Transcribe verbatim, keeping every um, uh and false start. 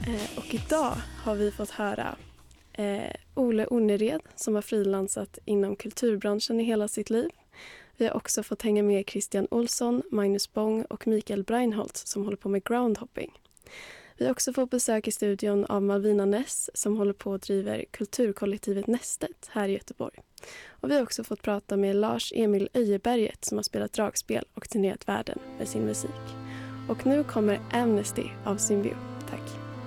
Eh, och idag har vi fått höra eh, Ole Ornered som har frilansat inom kulturbranschen i hela sitt liv. Vi har också fått hänga med Christian Olsson, Magnus Bong och Mikael Breinholtz som håller på med groundhopping. Vi har också fått besök i studion av Malvina Ness som håller på och driver kulturkollektivet Nästet här i Göteborg. Och vi har också fått prata med Lars Emil Öjeberget som har spelat dragspel och turnerat världen med sin musik. Och nu kommer Amnesty av Symbio. Tack!